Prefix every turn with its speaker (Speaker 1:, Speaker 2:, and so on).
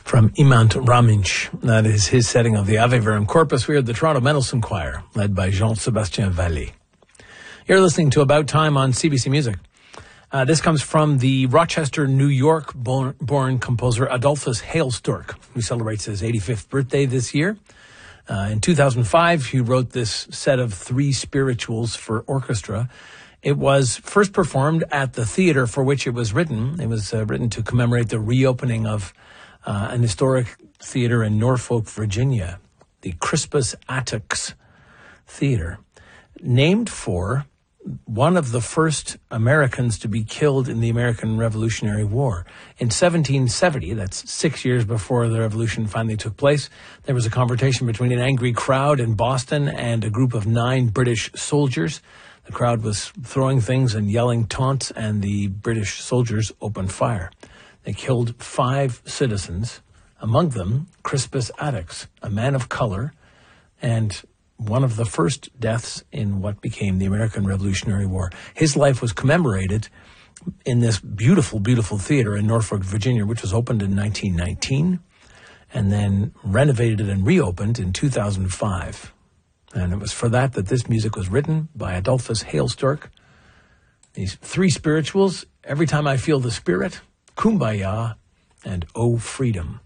Speaker 1: from Imant Raminch. That is his setting of the Ave Verum Corpus. We are the Toronto Mendelssohn Choir, led by Jean-Sébastien Vallée. You're listening to About Time on CBC Music. This comes from the Rochester, New York born composer Adolphus Hailstork, who celebrates his 85th birthday this year. In 2005, he wrote this set of 3 spirituals for orchestra. It was first performed at the theater for which it was written. It was written to commemorate the reopening of an historic theater in Norfolk, Virginia, the Crispus Attucks Theater, named for one of the first Americans to be killed in the American Revolutionary War. In 1770, that's 6 years before the revolution finally took place, there was a confrontation between an angry crowd in Boston and a group of 9 British soldiers. The crowd was throwing things and yelling taunts, and the British soldiers opened fire. They killed 5 citizens, among them Crispus Attucks, a man of color, and one of the first deaths in what became the American Revolutionary War. His life was commemorated in this beautiful, beautiful theater in Norfolk, Virginia, which was opened in 1919 and then renovated and reopened in 2005. And it was for that this music was written by Adolphus Hailstork. These 3 spirituals, Every Time I Feel the Spirit, Kumbaya, and Oh Freedom.